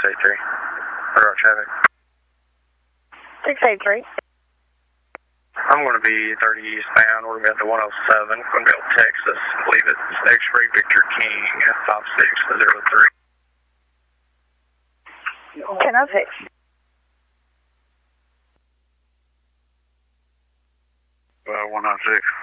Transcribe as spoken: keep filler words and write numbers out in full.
eight three. Radar traffic. six eight three. I'm going to be thirty eastbound. We're going to be at the one oh seven, Quinville, Texas. I believe it's X-ray Victor King at five six zero three. ten oh six. Uh, one oh six.